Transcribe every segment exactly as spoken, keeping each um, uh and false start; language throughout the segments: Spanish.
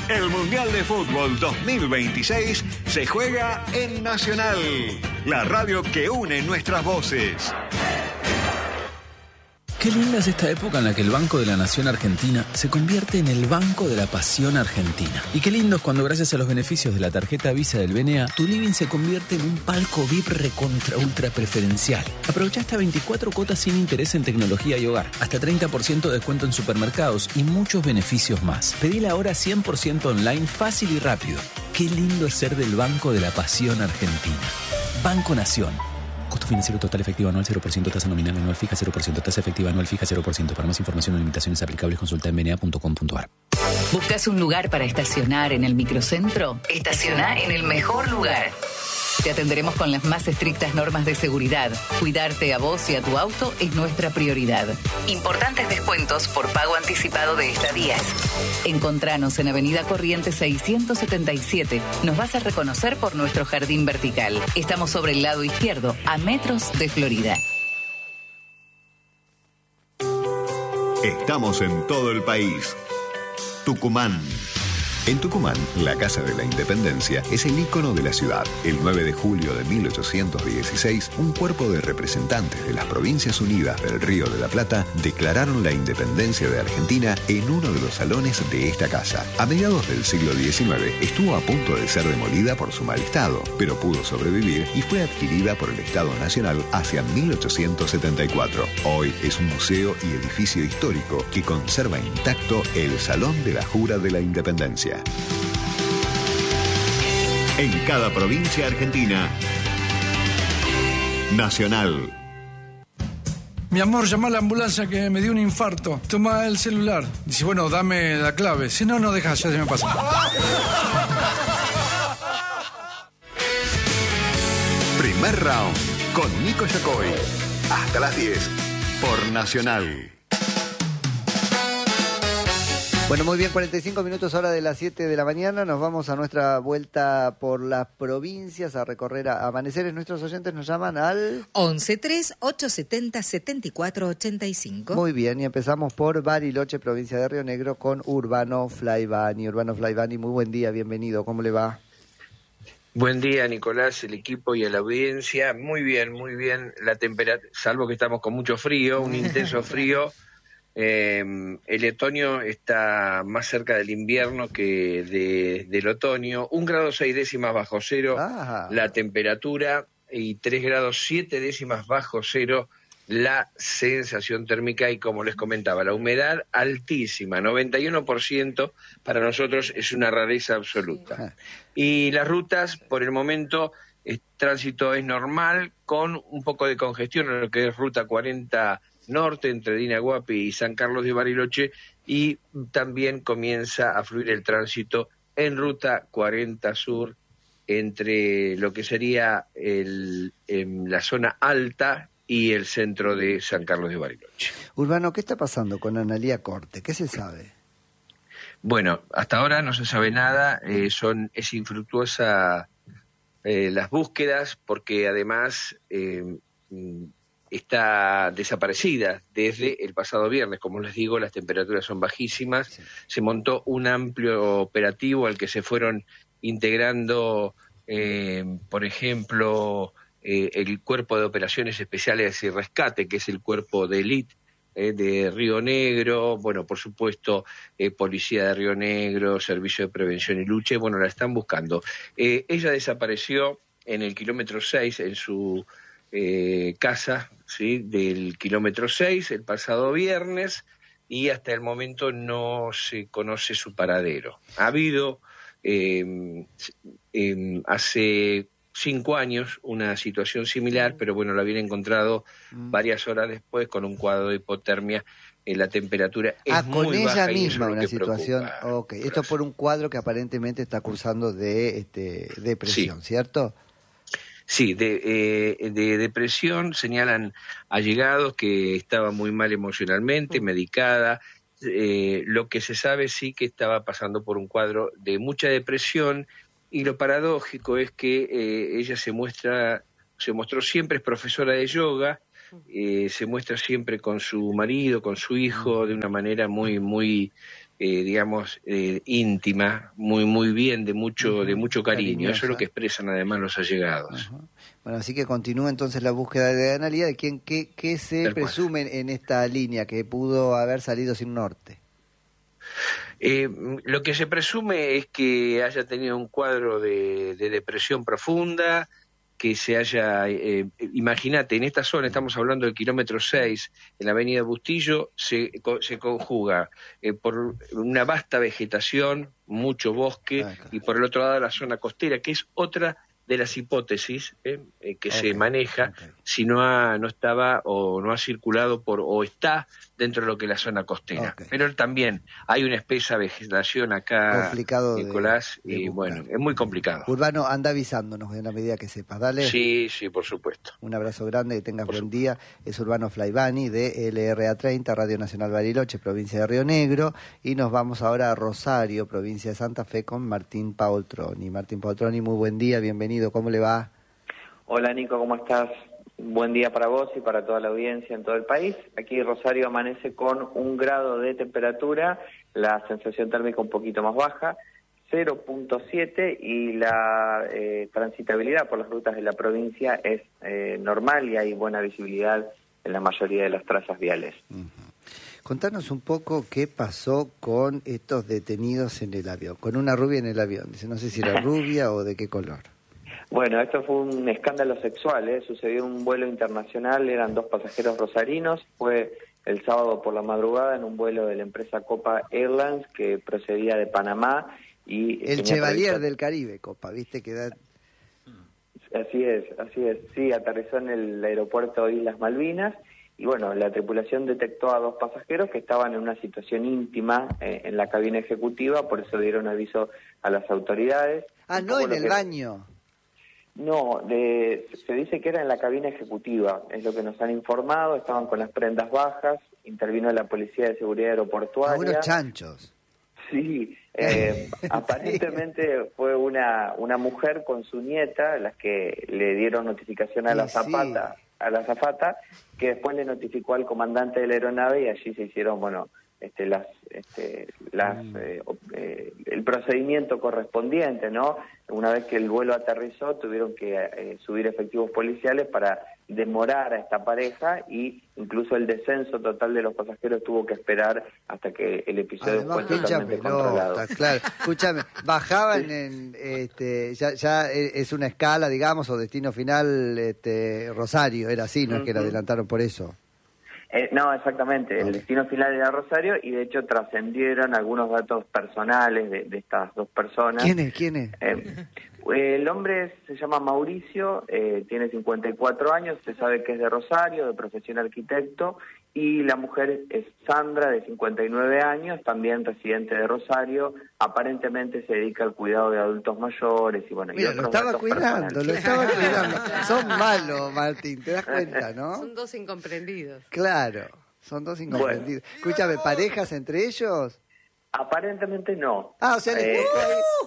El Mundial de Fútbol dos mil veintiséis se juega en Nacional, la radio que une nuestras voces. Qué linda es esta época en la que el Banco de la Nación Argentina se convierte en el Banco de la Pasión Argentina. Y qué lindo es cuando, gracias a los beneficios de la tarjeta Visa del B N A, tu living se convierte en un palco V I P recontra ultra preferencial. Aprovecha hasta veinticuatro cuotas sin interés en tecnología y hogar, hasta treinta por ciento de descuento en supermercados y muchos beneficios más. Pedila ahora cien por ciento online, fácil y rápido. Qué lindo es ser del Banco de la Pasión Argentina. Banco Nación. Costo financiero total efectivo anual cero por ciento, tasa nominal anual fija cero por ciento, tasa efectiva anual fija cero por ciento. Para más información o limitaciones aplicables, consulta en b n a punto com punto a r. ¿Buscas un lugar para estacionar en el microcentro? Estaciona en el mejor lugar. Te atenderemos con las más estrictas normas de seguridad. Cuidarte a vos y a tu auto es nuestra prioridad. Importantes descuentos por pago anticipado de estadías. Encontranos en Avenida Corrientes seiscientos setenta y siete. Nos vas a reconocer por nuestro jardín vertical. Estamos sobre el lado izquierdo, a metros de Florida. Estamos en todo el país. Tucumán. En Tucumán, la Casa de la Independencia es el ícono de la ciudad. El nueve de julio de mil ochocientos dieciséis, un cuerpo de representantes de las Provincias Unidas del Río de la Plata declararon la independencia de Argentina en uno de los salones de esta casa. A mediados del siglo diecinueve, estuvo a punto de ser demolida por su mal estado, pero pudo sobrevivir y fue adquirida por el Estado Nacional hacia mil ochocientos setenta y cuatro. Hoy es un museo y edificio histórico que conserva intacto el Salón de la Jura de la Independencia. En cada provincia argentina, Nacional. Mi amor, llama a la ambulancia que me dio un infarto. Toma el celular. Dice, bueno, dame la clave. Si no, no dejas, ya se me pasa. Primer round con Nico Yacoy. Hasta las diez por Nacional. Bueno, muy bien, cuarenta y cinco minutos, hora de las siete de la mañana. Nos vamos a nuestra vuelta por las provincias a recorrer a amaneceres. Nuestros oyentes nos llaman al once tres ocho setenta setenta y cuatro ochenta y cinco. Muy bien, y empezamos por Bariloche, provincia de Río Negro, con Urbano Flaivani. Urbano Flaivani, muy buen día, bienvenido. ¿Cómo le va? Buen día, Nicolás, el equipo y a la audiencia. Muy bien, muy bien. La temperatura, salvo que estamos con mucho frío, un intenso frío. Eh, el otoño está más cerca del invierno que de, del otoño. Un grado seis décimas bajo cero ah. la temperatura y tres grados siete décimas bajo cero la sensación térmica. Y como les comentaba, la humedad altísima, noventa y uno por ciento. Para nosotros es una rareza absoluta. Y las rutas, por el momento, el tránsito es normal, con un poco de congestión en lo que es ruta cuarenta norte entre Dinaguapi y San Carlos de Bariloche, y también comienza a fluir el tránsito en ruta cuarenta sur entre lo que sería el, en la zona alta y el centro de San Carlos de Bariloche. Urbano, ¿qué está pasando con Analía Corte? ¿Qué se sabe? Bueno, hasta ahora no se sabe nada, eh, son es infructuosa eh, las búsquedas, porque además eh, está desaparecida desde el pasado viernes. Como les digo, las temperaturas son bajísimas. Sí. Se montó un amplio operativo al que se fueron integrando, eh, por ejemplo, eh, el Cuerpo de Operaciones Especiales y Rescate, que es el cuerpo de élite eh, de Río Negro, bueno, por supuesto, eh, Policía de Río Negro, Servicio de Prevención y Lucha, bueno, la están buscando. Eh, ella desapareció en el kilómetro seis, en su Eh, casa, ¿sí?, del kilómetro seis el pasado viernes, y hasta el momento no se conoce su paradero. Ha habido eh, eh, hace cinco años una situación similar, pero bueno, la habían encontrado varias horas después con un cuadro de hipotermia. Eh, la temperatura es ah, muy con baja. ella misma una situación. Preocupa, okay. Esto por un cuadro que aparentemente está cursando de este, depresión, sí. ¿Cierto? Sí, de, eh, de depresión. Señalan allegados que estaba muy mal emocionalmente, medicada. Eh, lo que se sabe sí que estaba pasando por un cuadro de mucha depresión, y lo paradójico es que eh, ella se muestra, se mostró siempre, es profesora de yoga, eh, se muestra siempre con su marido, con su hijo, de una manera muy, muy eh, digamos, eh, íntima, muy muy bien, de mucho uh-huh. de mucho cariño. Cariñosa. Eso es lo que expresan además los allegados. Uh-huh. Bueno, así que continúa entonces la búsqueda de Analía, de quién, qué, qué se Tal presume cual. En esta línea que pudo haber salido sin norte. Eh, lo que se presume es que haya tenido un cuadro de, de depresión profunda, que se haya, eh, imagínate, en esta zona, estamos hablando del kilómetro seis, en la avenida Bustillo, se, se conjuga eh, por una vasta vegetación, mucho bosque, ah, claro. y por el otro lado la zona costera, que es otra de las hipótesis eh, eh, que okay, se maneja okay. si no ha, no estaba o no ha circulado por o está dentro de lo que es la zona costera. Okay. Pero también hay una espesa vegetación acá, complicado Nicolás, de, de y buscar. Bueno, es muy complicado. Urbano, anda avisándonos en la medida que sepas, dale. Sí, sí, por supuesto. Un abrazo grande, que tengas por buen supuesto. Día. Es Urbano Flaivani de L R A treinta, Radio Nacional Bariloche, provincia de Río Negro, y nos vamos ahora a Rosario, provincia de Santa Fe, con Martín Paoltroni. Martín Paoltroni, muy buen día, bienvenido. ¿Cómo le va? Hola Nico, ¿cómo estás? Buen día para vos y para toda la audiencia en todo el país. Aquí Rosario amanece con un grado de temperatura, la sensación térmica un poquito más baja, cero punto siete, y la eh, transitabilidad por las rutas de la provincia es eh, normal y hay buena visibilidad en la mayoría de las trazas viales. Uh-huh. Contanos un poco qué pasó con estos detenidos en el avión, con una rubia en el avión. Dice, no sé si era rubia o de qué color. Bueno, esto fue un escándalo sexual, ¿eh? Sucedió en un vuelo internacional, eran dos pasajeros rosarinos, fue el sábado por la madrugada en un vuelo de la empresa Copa Airlines que procedía de Panamá. Y el Chevalier del Caribe, Copa, ¿viste? Que da... Así es, así es, sí, aterrizó en el aeropuerto Islas Malvinas. Y bueno, la tripulación detectó a dos pasajeros que estaban en una situación íntima eh, en la cabina ejecutiva, por eso dieron aviso a las autoridades. Ah, no en el que... baño. No, de, se dice que era en la cabina ejecutiva, es lo que nos han informado, estaban con las prendas bajas, intervino la Policía de Seguridad Aeroportuaria. Ah, unos chanchos. Sí, eh, aparentemente fue una, una mujer con su nieta las que le dieron notificación a sí, la zapata. Sí. a la azafata, que después le notificó al comandante de la aeronave y allí se hicieron, bueno, este, las, este, las, mm. eh, eh, el procedimiento correspondiente, ¿no? Una vez que el vuelo aterrizó, tuvieron que eh, subir efectivos policiales para demorar a esta pareja y incluso el descenso total de los pasajeros tuvo que esperar hasta que el episodio Además, fue totalmente pelota, controlado. Claro, escúchame, bajaban en, este, ya, ya es una escala, digamos, o destino final, este, Rosario, era así, no uh-huh. es que la adelantaron por eso. Eh, no, exactamente, el destino final era Rosario y de hecho trascendieron algunos datos personales de, de estas dos personas. ¿Quién es? ¿Quién es? Eh, el hombre se llama Mauricio, eh, tiene cincuenta y cuatro años, se sabe que es de Rosario, de profesión arquitecto, y la mujer es Sandra, de cincuenta y nueve años, también residente de Rosario, aparentemente se dedica al cuidado de adultos mayores y bueno. Mira, y lo estaba cuidando, lo estaba cuidando. Son malos, Martín, ¿te das cuenta, no? Son dos incomprendidos. Claro, son dos incomprendidos. Bueno. Escúchame, ¿parejas entre ellos? Aparentemente no. Ah, o sea, eh, le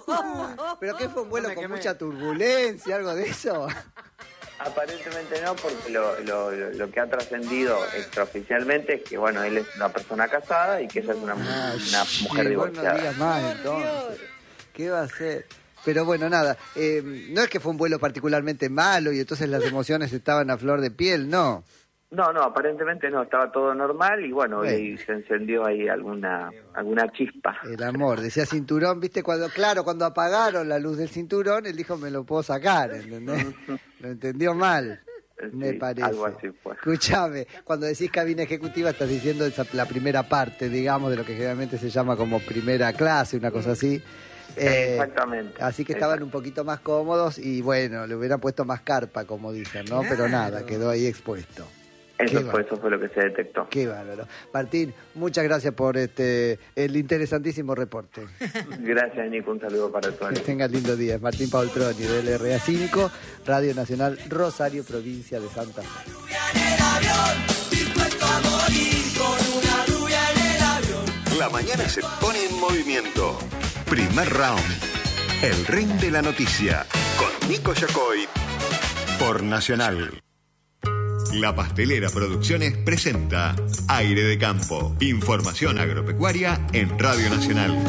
ahí. ¿Pero qué fue un vuelo no con mucha turbulencia, algo de eso? Aparentemente no, porque lo, lo, lo que ha trascendido extraoficialmente es que, bueno, él es una persona casada y que ella es una, ah, una mujer sí, divorciada. No digas más, entonces. ¿Qué va a hacer? Pero bueno, nada, eh, no es que fue un vuelo particularmente malo y entonces las emociones estaban a flor de piel, no. No, no, aparentemente no, estaba todo normal y bueno, bueno. Y se encendió ahí alguna alguna chispa. El amor, decía cinturón, viste, cuando claro, cuando apagaron la luz del cinturón, él dijo, me lo puedo sacar, ¿entendés? Lo entendió mal, sí, me parece. Algo así fue. Escuchame, cuando decís cabina ejecutiva estás diciendo esa, la primera parte, digamos, de lo que generalmente se llama como primera clase, una cosa así. Eh, Exactamente. Así que estaban un poquito más cómodos y bueno, le hubieran puesto más carpa, como dicen, ¿no? Pero nada, quedó ahí expuesto. Eso fue, eso fue lo que se detectó. Qué bárbaro. Martín, muchas gracias por este el interesantísimo reporte. Gracias, Nico. Un saludo para todos. Que tengas lindo día. Martín Paoltroni, de L R A cinco, Radio Nacional Rosario, provincia de Santa Fe. La mañana se pone en movimiento. Primer round. El ring de la noticia. Con Nico Yacoy. Por Nacional. La Pastelera Producciones presenta Aire de Campo. Información agropecuaria en Radio Nacional.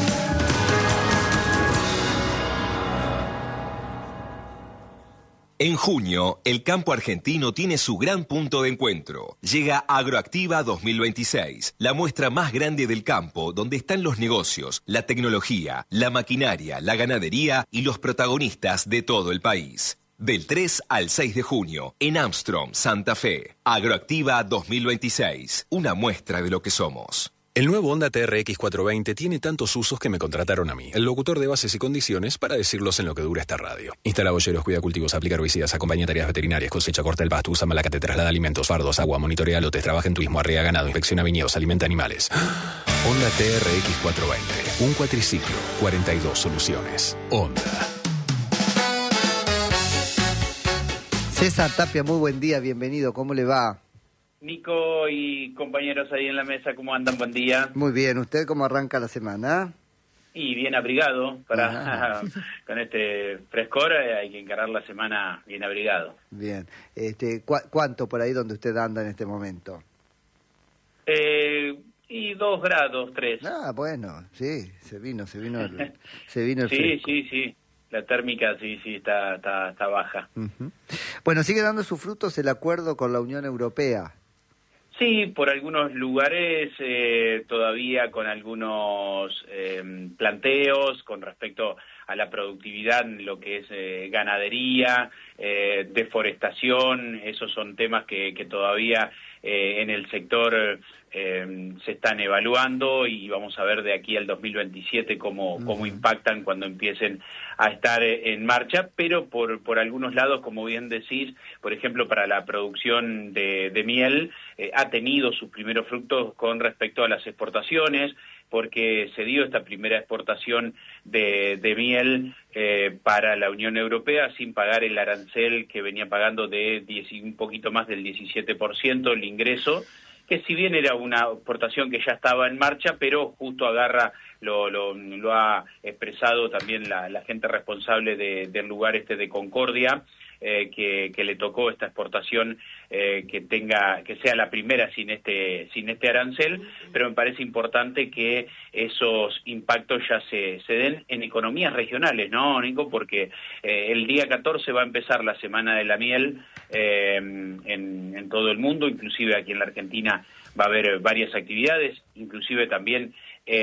En junio, el campo argentino tiene su gran punto de encuentro. Llega Agroactiva dos mil veintiséis, la muestra más grande del campo, donde están los negocios, la tecnología, la maquinaria, la ganadería y los protagonistas de todo el país. Del tres al seis de junio, en Armstrong, Santa Fe. Agroactiva dos mil veintiséis, una muestra de lo que somos. El nuevo Honda T R X cuatrocientos veinte tiene tantos usos que me contrataron a mí, el locutor de bases y condiciones, para decirlos en lo que dura esta radio. Instala boyeros, cuida cultivos, aplica herbicidas, acompaña tareas veterinarias, cosecha, corta el pasto, usa malacate, traslada alimentos, fardos, agua, monitorea lotes, trabaja en turismo, arrea ganado, inspecciona viñedos, alimenta animales. Honda T R X cuatrocientos veinte, un cuatriciclo, cuarenta y dos soluciones. Honda. César Tapia, muy buen día, bienvenido, ¿cómo le va? Nico y compañeros ahí en la mesa, ¿cómo andan? Buen día. Muy bien, ¿usted cómo arranca la semana? Y bien abrigado, para con este frescor eh, hay que encarar la semana bien abrigado. Bien, este, ¿cu ¿cuánto por ahí donde usted anda en este momento? Eh, y dos grados, tres. Ah, bueno, sí, se vino, se vino el, se vino el sí, fresco. sí, sí, la térmica sí, sí, está, está, está baja. Uh-huh. Bueno, sigue dando sus frutos el acuerdo con la Unión Europea. Sí, por algunos lugares eh, todavía con algunos eh, planteos con respecto a la productividad en lo que es eh, ganadería, eh, deforestación, esos son temas que, que todavía eh, en el sector eh, se están evaluando y vamos a ver de aquí al dos mil veintisiete cómo, uh-huh. cómo impactan cuando empiecen a estar en marcha, pero por, por algunos lados, como bien decís, por ejemplo, para la producción de, de miel, eh, ha tenido sus primeros frutos con respecto a las exportaciones, porque se dio esta primera exportación de, de miel eh, para la Unión Europea sin pagar el arancel que venía pagando de diez, un poquito más del diecisiete por ciento el ingreso, que si bien era una exportación que ya estaba en marcha, pero justo agarra, lo, lo, lo ha expresado también la, la gente responsable de, del lugar este de Concordia, eh, que, que le tocó esta exportación eh, que tenga, que sea la primera sin este, sin este arancel, pero me parece importante que esos impactos ya se, se den en economías regionales, ¿no, Nico? Porque eh, el día catorce va a empezar la Semana de la Miel eh, en, en todo el mundo, inclusive aquí en la Argentina va a haber varias actividades, inclusive también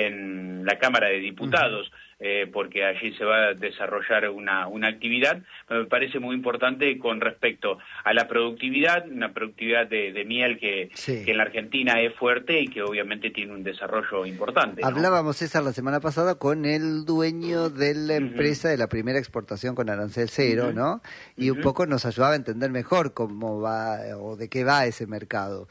en la Cámara de Diputados, eh, porque allí se va a desarrollar una, una actividad. Me parece muy importante con respecto a la productividad, una productividad de, de miel que, sí. que en la Argentina es fuerte y que obviamente tiene un desarrollo importante, ¿no? Hablábamos, César, la semana pasada con el dueño de la empresa uh-huh. de la primera exportación con arancel cero, uh-huh. ¿no? Y uh-huh. un poco nos ayudaba a entender mejor cómo va o de qué va ese mercado.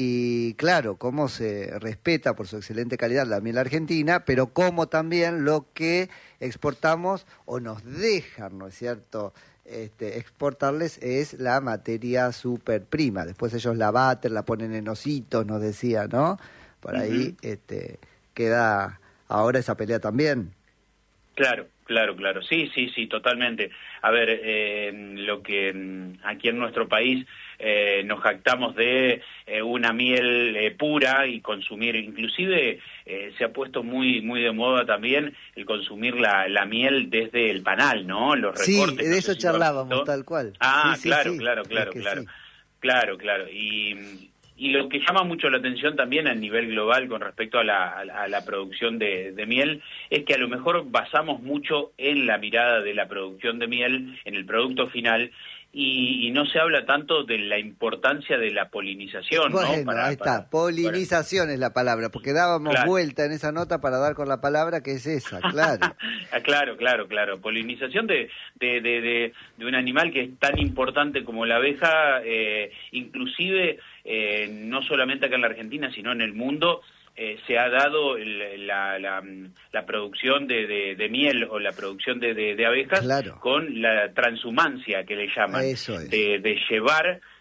Y claro, cómo se respeta por su excelente calidad la miel argentina, pero cómo también lo que exportamos o nos dejan, ¿no es cierto?, este, exportarles es la materia super prima. Después ellos la baten, la ponen en ositos, nos decía, ¿no? Por ahí uh-huh. este, queda ahora esa pelea también. Claro, claro, claro. Sí, sí, sí, totalmente. A ver, eh, lo que aquí en nuestro país eh, nos jactamos de eh, una miel eh, pura y consumir, inclusive eh, se ha puesto muy muy de moda también el consumir la, la miel desde el panal, ¿no? Los recortes. Sí, de eso no sé charlábamos, si tal cual. Ah, sí, sí, claro, sí, claro, claro, claro, sí. claro, claro. Y... Y lo que llama mucho la atención también a nivel global con respecto a la, a la, a la producción de, de miel es que a lo mejor basamos mucho en la mirada de la producción de miel, en el producto final, y, y no se habla tanto de la importancia de la polinización, bueno, ¿no? Para, ahí está, para, polinización para... es la palabra, porque dábamos claro. vuelta en esa nota para dar con la palabra que es esa, claro. claro, claro, claro, polinización de, de, de, de, de un animal que es tan importante como la abeja, eh, inclusive... Eh, no solamente acá en la Argentina, sino en el mundo, eh, se ha dado el, la, la, la producción de, de, de miel o la producción de, de, de abejas claro. con la transhumancia que le llaman, Eso es. de, de llevar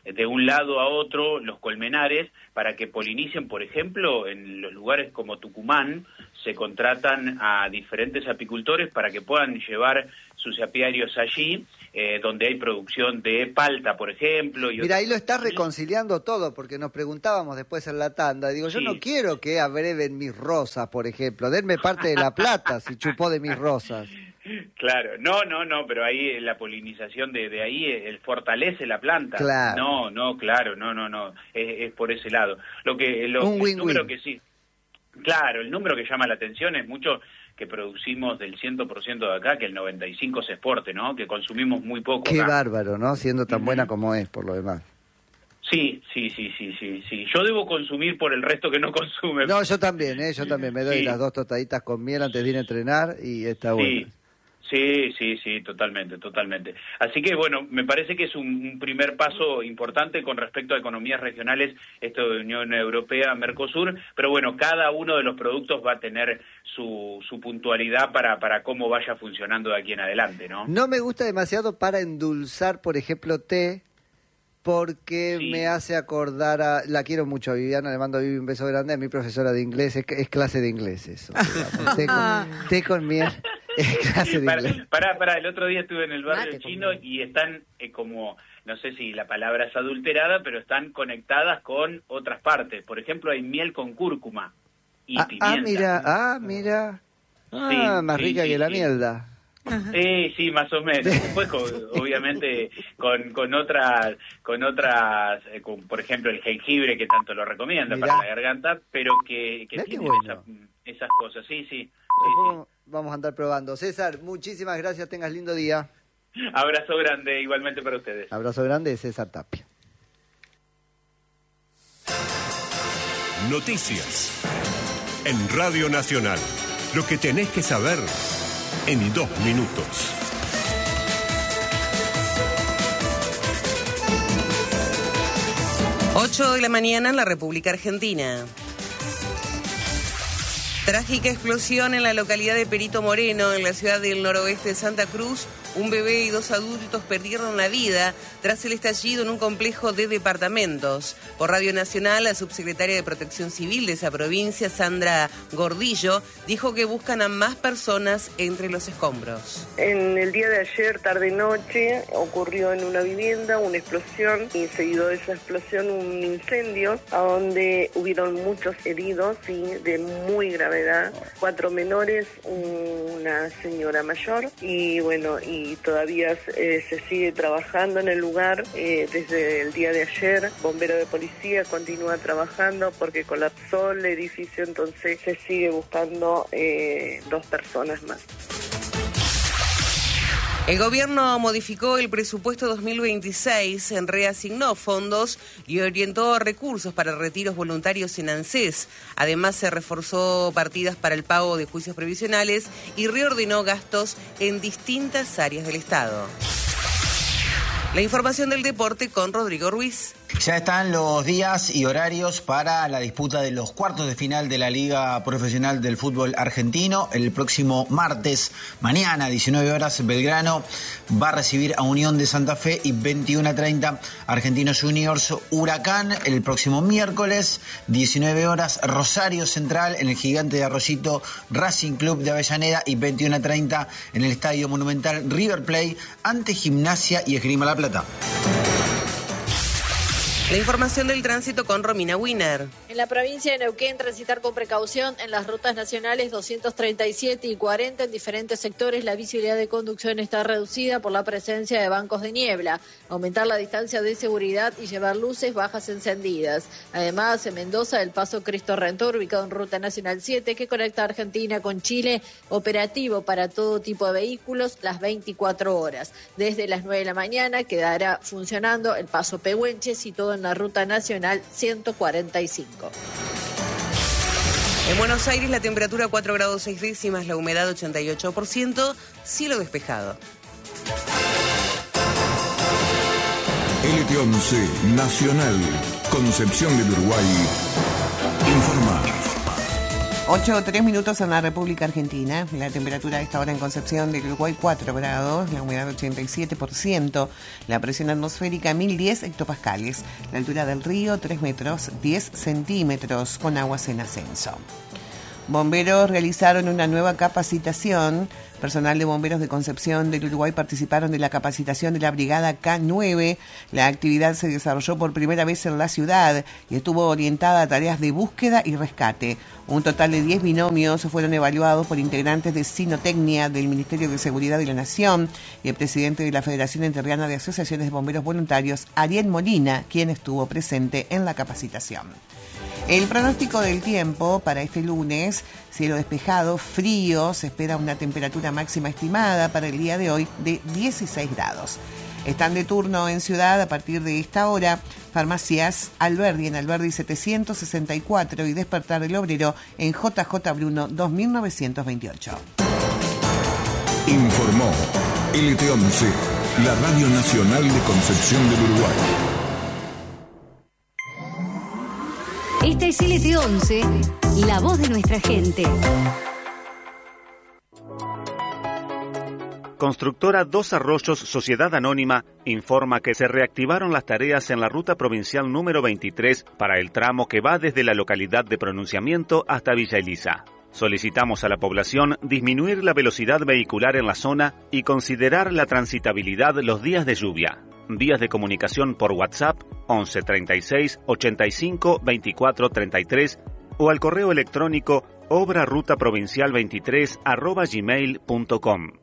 de un lado a otro los colmenares para que polinicen. Por ejemplo, en los lugares como Tucumán se contratan a diferentes apicultores para que puedan llevar sus apiarios allí, eh, donde hay producción de palta, por ejemplo. Y Mira, ahí lo estás reconciliando todo, porque nos preguntábamos después en la tanda, digo, yo sí. no quiero que abreven mis rosas, por ejemplo, denme parte de la plata si chupó de mis rosas. Claro, no, no, no, pero ahí la polinización de, de ahí el fortalece la planta. Claro. No, no, claro, no, no, no, es, es por ese lado. Lo que lo, Un el número win-win. que sí, claro, el número que llama la atención es mucho que producimos del cien por ciento de acá, que el noventa y cinco por ciento se exporte, ¿no? Que consumimos muy poco. Qué acá. bárbaro, ¿no? Siendo tan buena como es, por lo demás. Sí, sí, sí, sí, sí, sí. Yo debo consumir por el resto que no consume. No, yo también, ¿eh? Yo también me doy Sí. las dos tostaditas con miel antes de ir a entrenar y está bueno. Sí. Sí, sí, sí, totalmente, totalmente. Así que, bueno, me parece que es un, un primer paso importante con respecto a economías regionales, esto de Unión Europea, Mercosur, pero bueno, cada uno de los productos va a tener su, su puntualidad para, para cómo vaya funcionando de aquí en adelante, ¿no? No me gusta demasiado para endulzar, por ejemplo, té, porque Sí. me hace acordar a... La quiero mucho a Viviana, le mando a Vivi un beso grande, a mi profesora de inglés, es, es clase de inglés eso. digamos. té, con, té con miel, es clase de Para, inglés. para, para, el otro día estuve en el barrio Mate, chino y están eh, como, no sé si la palabra es adulterada, pero están conectadas con otras partes. Por ejemplo, hay miel con cúrcuma y Ah, pimienta. ah, mira, ah, mira. Ah, Sí, más sí, rica sí, que la sí. mielda. Eh, sí, más o menos. Después, con- obviamente, con, con otras, con otras, eh, con, por ejemplo, el jengibre que tanto lo recomienda Mirá. para la garganta, pero que, que Mirá qué tiene bueno. esa- esas cosas. Sí, sí. sí, Después vamos a andar probando. César, muchísimas gracias, tengas lindo día. sí. Abrazo grande, igualmente para ustedes. Abrazo grande, César Tapia. Noticias. En Radio Nacional. Lo que tenés que saber en dos minutos. ocho de la mañana en la República Argentina. Trágica explosión en la localidad de Perito Moreno, en la ciudad del noroeste de Santa Cruz. Un bebé y dos adultos perdieron la vida tras el estallido en un complejo de departamentos. Por Radio Nacional, la subsecretaria de Protección Civil de esa provincia, Sandra Gordillo, dijo que buscan a más personas entre los escombros. En el día de ayer, tarde-noche, ocurrió en una vivienda una explosión y seguido de esa explosión un incendio a donde hubieron muchos heridos, sí, de muy gravedad, cuatro menores, una señora mayor y bueno, y todavía eh, se sigue trabajando en el lugar eh, desde el día de ayer. Bombero de policía continúa trabajando porque colapsó el edificio, entonces se sigue buscando eh, dos personas más. El gobierno modificó el presupuesto dos mil veintiséis, reasignó fondos y orientó recursos para retiros voluntarios en ANSES. Además, se reforzó partidas para el pago de juicios previsionales y reordenó gastos en distintas áreas del Estado. La información del deporte con Rodrigo Ruiz. Ya están los días y horarios para la disputa de los cuartos de final de la Liga Profesional del Fútbol Argentino. El próximo martes, mañana, diecinueve horas, Belgrano va a recibir a Unión de Santa Fe y veintiuno treinta Argentinos Juniors Huracán. El próximo miércoles, diecinueve horas, Rosario Central en el Gigante de Arroyito Racing Club de Avellaneda y veintiuno treinta en el Estadio Monumental River Plate ante Gimnasia y Esgrima La Plata. La información del tránsito con Romina Wiener. En la provincia de Neuquén, transitar con precaución en las rutas nacionales doscientos treinta y siete y cuarenta en diferentes sectores. La visibilidad de conducción está reducida por la presencia de bancos de niebla. Aumentar la distancia de seguridad y llevar luces bajas encendidas. Además, en Mendoza, el paso Cristo Redentor, ubicado en Ruta Nacional siete, que conecta Argentina con Chile, operativo para todo tipo de vehículos las veinticuatro horas. Desde las nueve de la mañana quedará funcionando el paso Pehuenches y todo en la Ruta Nacional ciento cuarenta y cinco. En Buenos Aires la temperatura cuatro grados seis décimas, la humedad ochenta y ocho por ciento, cielo despejado. L T once Nacional, Concepción del Uruguay, informa. ocho o tres minutos en la República Argentina. La temperatura a esta hora en Concepción del Uruguay cuatro grados, la humedad ochenta y siete por ciento, la presión atmosférica mil diez hectopascales, la altura del río tres metros diez centímetros con aguas en ascenso. Bomberos realizaron una nueva capacitación. Personal de bomberos de Concepción del Uruguay participaron de la capacitación de la Brigada K nueve. La actividad se desarrolló por primera vez en la ciudad y estuvo orientada a tareas de búsqueda y rescate. Un total de diez binomios fueron evaluados por integrantes de Sinotecnia del Ministerio de Seguridad de la Nación y el presidente de la Federación Entrerriana de Asociaciones de Bomberos Voluntarios, Ariel Molina, quien estuvo presente en la capacitación. El pronóstico del tiempo para este lunes: cielo despejado, frío, se espera una temperatura máxima estimada para el día de hoy de dieciséis grados. Están de turno en ciudad a partir de esta hora Farmacias Alberdi en Alberdi setecientos sesenta y cuatro y Despertar del Obrero en J J Bruno dos mil novecientos veintiocho. Informó L T once, la Radio Nacional de Concepción del Uruguay. Esta es L T once, la voz de nuestra gente. Constructora Dos Arroyos Sociedad Anónima informa que se reactivaron las tareas en la ruta provincial número veintitrés para el tramo que va desde la localidad de Pronunciamiento hasta Villa Elisa. Solicitamos a la población disminuir la velocidad vehicular en la zona y considerar la transitabilidad los días de lluvia. Vías de comunicación por WhatsApp once treinta y seis ochenta y cinco veinticuatro treinta y tres o al correo electrónico obra ruta provincial veintitrés arroba gmail punto com.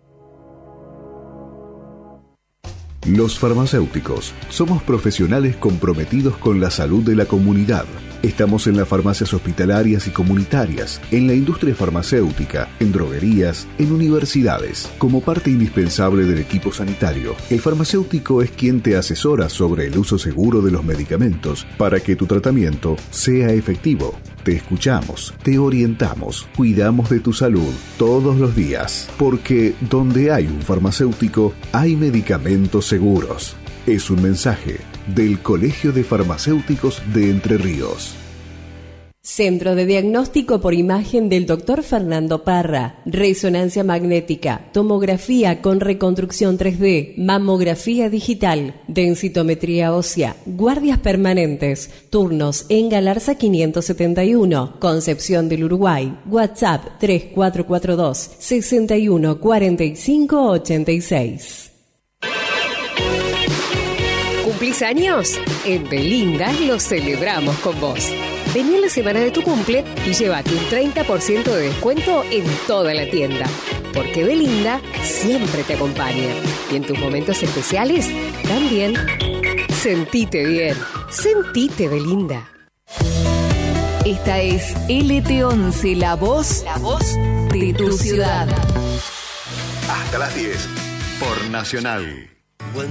Los farmacéuticos somos profesionales comprometidos con la salud de la comunidad. Estamos en las farmacias hospitalarias y comunitarias, en la industria farmacéutica, en droguerías, en universidades. Como parte indispensable del equipo sanitario, el farmacéutico es quien te asesora sobre el uso seguro de los medicamentos para que tu tratamiento sea efectivo. Te escuchamos, te orientamos, cuidamos de tu salud todos los días, porque donde hay un farmacéutico, hay medicamentos seguros. Es un mensaje del Colegio de Farmacéuticos de Entre Ríos. Centro de Diagnóstico por Imagen del doctor Fernando Parra. Resonancia magnética, tomografía con reconstrucción tres D, mamografía digital, densitometría ósea, guardias permanentes, turnos en Galarza quinientos setenta y uno, Concepción del Uruguay. WhatsApp tres cuatro cuatro dos, seis uno cuatro cinco ocho seis. ¿Cumplís años? En Belinda lo celebramos con vos. Vení en la semana de tu cumple y llévate un treinta por ciento de descuento en toda la tienda. Porque Belinda siempre te acompaña. Y en tus momentos especiales, también. Sentite bien. Sentite Belinda. Esta es L T once, la voz, la voz de tu ciudad. Hasta las diez, por Nacional.